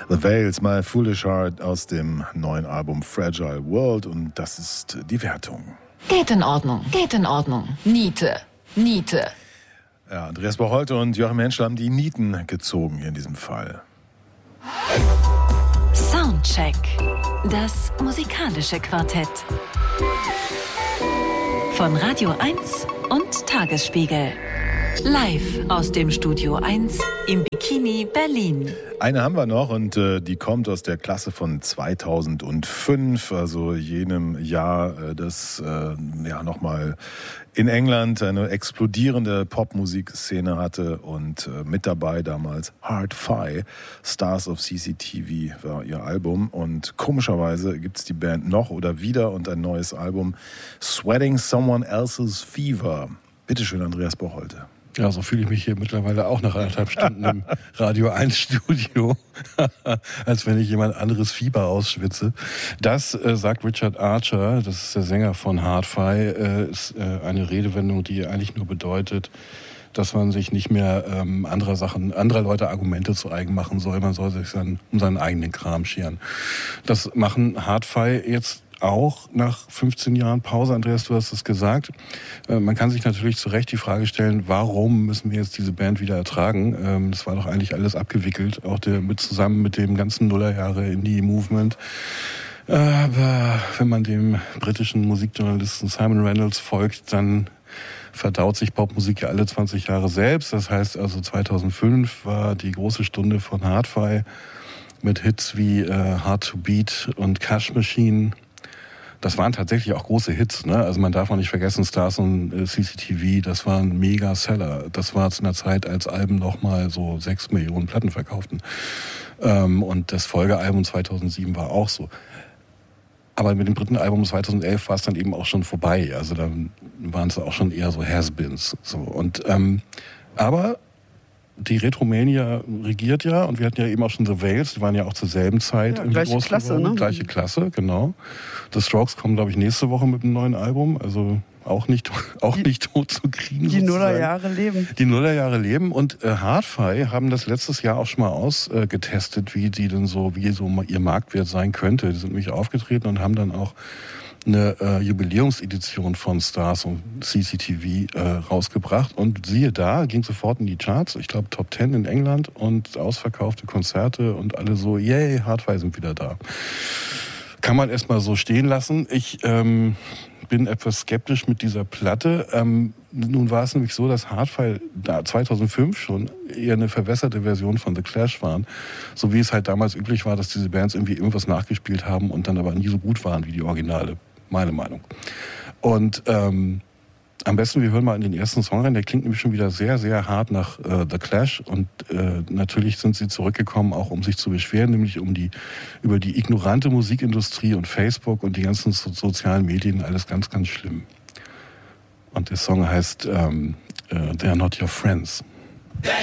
The Veils, My Foolish Heart aus dem neuen Album Fragile World, und das ist die Wertung. Geht in Ordnung, geht in Ordnung. Niete, Niete. Ja, Andreas Bocholte und Joachim Henschel haben die Nieten gezogen hier in diesem Fall. Soundcheck. Das musikalische Quartett. Von Radio 1 und Tagesspiegel. Live aus dem Studio 1 im Bikini Berlin. Eine haben wir noch, und die kommt aus der Klasse von 2005, also jenem Jahr, das nochmal in England eine explodierende Popmusikszene hatte, und mit dabei damals Hard-Fi, Stars of CCTV war ihr Album, und komischerweise gibt es die Band noch oder wieder und ein neues Album, Sweating Someone Else's Fever. Bitteschön, Andreas Bocholte. Ja, so fühle ich mich hier mittlerweile auch nach 1,5 Stunden im Radio 1 Studio, als wenn ich jemand anderes Fieber ausschwitze. Das, sagt Richard Archer, das ist der Sänger von Hard-Fi, ist eine Redewendung, die eigentlich nur bedeutet, dass man sich nicht mehr anderer Leute Argumente zu eigen machen soll. Man soll sich um seinen eigenen Kram scheren. Das machen Hard-Fi jetzt auch nach 15 Jahren Pause. Andreas, du hast es gesagt. Man kann sich natürlich zu Recht die Frage stellen, warum müssen wir jetzt diese Band wieder ertragen? Das war doch eigentlich alles abgewickelt, auch zusammen mit dem ganzen Nullerjahre Indie-Movement. Aber wenn man dem britischen Musikjournalisten Simon Reynolds folgt, dann verdaut sich Popmusik ja alle 20 Jahre selbst. Das heißt also 2005 war die große Stunde von Hard-Fi mit Hits wie Hard to Beat und Cash Machine. Das waren tatsächlich auch große Hits, ne? Also man darf auch nicht vergessen, Stars und CCTV, das waren Mega-Seller. Das war zu einer Zeit, als Alben noch mal so 6 Millionen Platten verkauften. Und das Folgealbum 2007 war auch so. Aber mit dem dritten Album 2011 war es dann eben auch schon vorbei. Also dann waren es auch schon eher so Has-Beens. So. Und, aber die Retromania regiert ja, und wir hatten ja eben auch schon The Veils, die waren ja auch zur selben Zeit ja, gleiche groß Klasse, geworden. ne? Gleiche Klasse, genau. The Strokes kommen, glaube ich, nächste Woche mit einem neuen Album, also auch nicht tot zu kriegen. Die Nullerjahre leben. Die Nullerjahre leben, und Hard-Fi haben das letztes Jahr auch schon mal ausgetestet, wie so ihr Marktwert sein könnte. Die sind nämlich aufgetreten und haben dann auch eine Jubiläumsedition von Stars und CCTV rausgebracht, und siehe da, ging sofort in die Charts, ich glaube Top 10 in England, und ausverkaufte Konzerte und alle so, yay, Hard-Fi sind wieder da. Kann man erstmal so stehen lassen. Ich bin etwas skeptisch mit dieser Platte. Nun war es nämlich so, dass Hard-Fi da 2005 schon eher eine verwässerte Version von The Clash waren. So wie es halt damals üblich war, dass diese Bands irgendwie irgendwas nachgespielt haben und dann aber nie so gut waren wie die Originale. Meine Meinung. Und am besten, wir hören mal in den ersten Song rein. Der klingt nämlich schon wieder sehr, sehr hart nach The Clash. Und natürlich sind sie zurückgekommen, auch um sich zu beschweren, nämlich über die ignorante Musikindustrie und Facebook und die ganzen sozialen Medien. Alles ganz, ganz schlimm. Und der Song heißt They Are Not Your Friends.